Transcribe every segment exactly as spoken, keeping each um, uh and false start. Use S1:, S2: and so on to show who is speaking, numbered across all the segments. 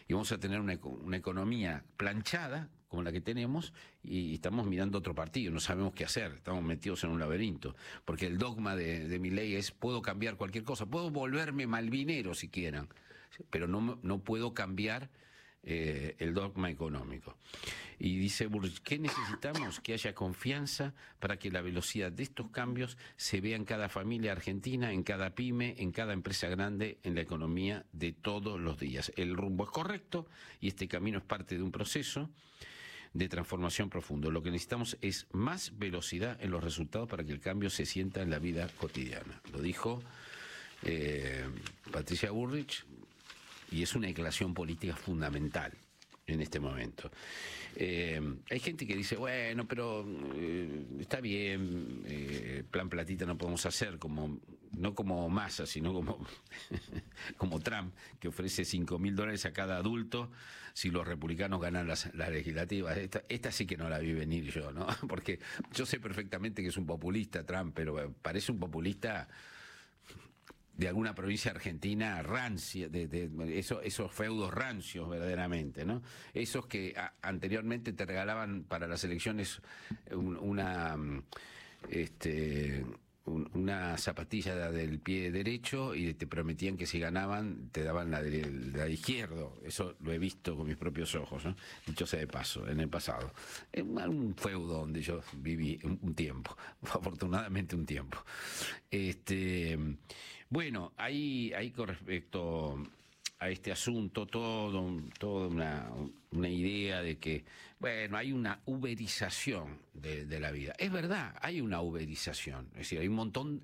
S1: y vamos a tener una, una economía planchada como la que tenemos, y estamos mirando otro partido, no sabemos qué hacer, estamos metidos en un laberinto, porque el dogma de, de Milei es: puedo cambiar cualquier cosa, puedo volverme malvinero si quieran, pero no, no puedo cambiar eh, el dogma económico. Y dice Burrich: ¿qué necesitamos? Que haya confianza para que la velocidad de estos cambios se vea en cada familia argentina, en cada pyme, en cada empresa grande, en la economía de todos los días. El rumbo es correcto y este camino es parte de un proceso de transformación profundo. Lo que necesitamos es más velocidad en los resultados para que el cambio se sienta en la vida cotidiana. Lo dijo eh, Patricia Burrich, y es una declaración política fundamental en este momento. Eh, hay gente que dice: bueno, pero eh, está bien, eh, plan platita no podemos hacer, como no como Massa, sino como, como Trump, que ofrece cinco mil dólares a cada adulto si los republicanos ganan las, las legislativas. Esta, esta sí que no la vi venir yo, ¿no? Porque yo sé perfectamente que es un populista Trump, pero parece un populista de alguna provincia argentina rancia, de, de eso, esos feudos rancios verdaderamente, ¿no? Esos que a, anteriormente te regalaban para las elecciones un, una este un, una zapatilla del pie derecho y te prometían que si ganaban te daban la de la izquierdo. Eso lo he visto con mis propios ojos, ¿no? Dicho sea de paso, en el pasado. Es un feudo donde yo viví un, un tiempo, afortunadamente un tiempo. Este, bueno, ahí, ahí con respecto a este asunto, todo, toda una, una idea de que, bueno, hay una uberización de, de la vida. Es verdad, hay una uberización. Es decir, hay un montón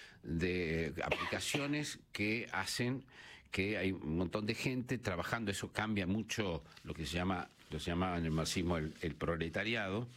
S1: de aplicaciones que hacen que hay un montón de gente trabajando. Eso cambia mucho lo que se llama, lo se llama en el marxismo el, el proletariado.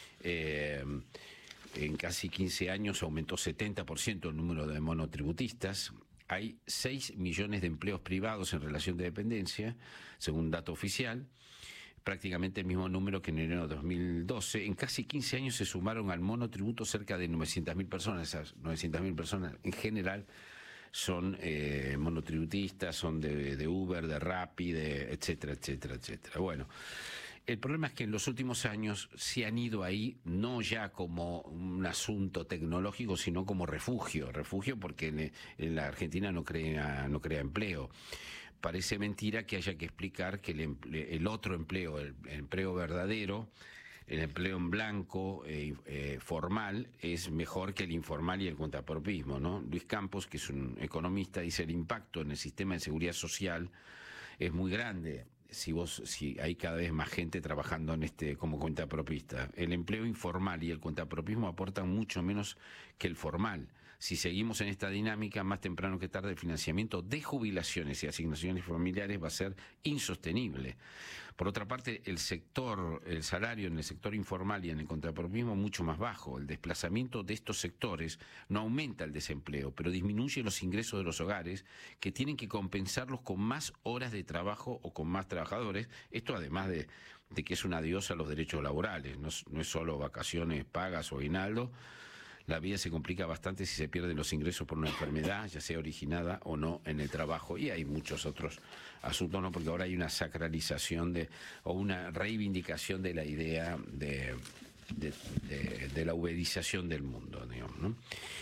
S1: Eh, en casi quince años aumentó setenta por ciento el número de monotributistas. Hay seis millones de empleos privados en relación de dependencia, según dato oficial, prácticamente el mismo número que en enero de dos mil doce. En casi quince años se sumaron al monotributo cerca de novecientas mil personas. Esas novecientas mil personas en general son eh, monotributistas, son de, de Uber, de Rappi, de etcétera, etcétera, etcétera. Bueno, el problema es que en los últimos años se han ido ahí, no ya como un asunto tecnológico, sino como refugio. Refugio porque en, en la Argentina no crea, no crea empleo. Parece mentira que haya que explicar que el, empleo, el otro empleo, el, el empleo verdadero, el empleo en blanco, eh, eh, formal, es mejor que el informal y el contrapropismo, ¿no? Luis Campos, que es un economista, dice: el impacto en el sistema de seguridad social es muy grande si vos si hay cada vez más gente trabajando en este como cuentapropista. El empleo informal y el cuentapropismo aportan mucho menos que el formal. Si seguimos en esta dinámica, más temprano que tarde el financiamiento de jubilaciones y asignaciones familiares va a ser insostenible. Por otra parte, el sector, el salario en el sector informal y en el contrapropismo mucho más bajo. El desplazamiento de estos sectores no aumenta el desempleo, pero disminuye los ingresos de los hogares, que tienen que compensarlos con más horas de trabajo o con más trabajadores. Esto además de, de que es un adiós a los derechos laborales, no, no es solo vacaciones pagas o aguinaldo. La vida se complica bastante si se pierden los ingresos por una enfermedad, ya sea originada o no en el trabajo. Y hay muchos otros asuntos, ¿no? Porque ahora hay una sacralización de, o una reivindicación de la idea de, de, de, de la uberización del mundo, digamos, ¿no?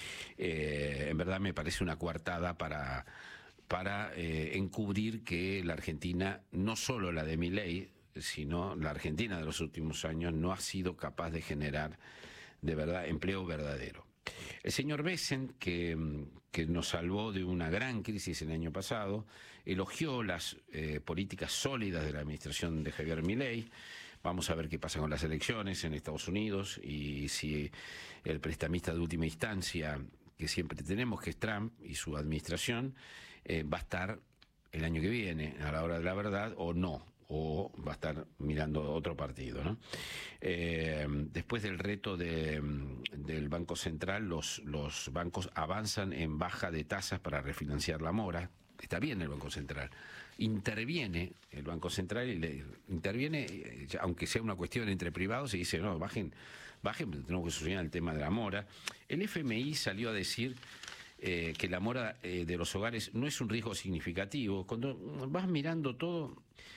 S1: Eh, en verdad me parece una coartada para, para eh, encubrir que la Argentina, no solo la de Milei, sino la Argentina de los últimos años, no ha sido capaz de generar de verdad empleo verdadero. El señor Bessent, que, que nos salvó de una gran crisis el año pasado, elogió las eh, políticas sólidas de la administración de Javier Milei. Vamos a ver qué pasa con las elecciones en Estados Unidos y si el prestamista de última instancia que siempre tenemos, que es Trump y su administración, eh, va a estar el año que viene a la hora de la verdad o no, o va a estar mirando otro partido, ¿no? Eh, después del reto de, del Banco Central, los, los bancos avanzan en baja de tasas para refinanciar la mora. Está bien el Banco Central. Interviene el Banco Central y le interviene, aunque sea una cuestión entre privados, y dice: no, bajen, bajen, tenemos que solucionar el tema de la mora. El F M I salió a decir Eh, que la mora eh, de los hogares no es un riesgo significativo. Cuando vas mirando todo,